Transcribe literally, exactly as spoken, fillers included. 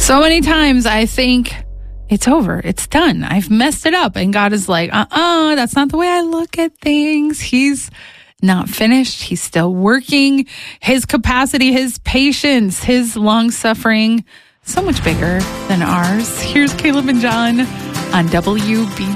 So many times I think it's over. It's done. I've messed it up. And God is like, uh-uh, that's not the way I look at things. He's not finished. He's still working. His capacity, his patience, his long suffering, so much bigger than ours. Here's Caleb and John on W B